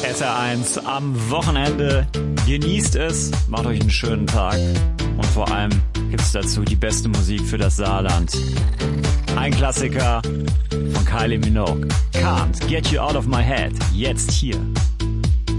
SR1 am Wochenende. Genießt es, macht euch einen schönen Tag und vor allem gibt's dazu die beste Musik für das Saarland. Ein Klassiker von Kylie Minogue. Can't Get You Out of My Head. Jetzt hier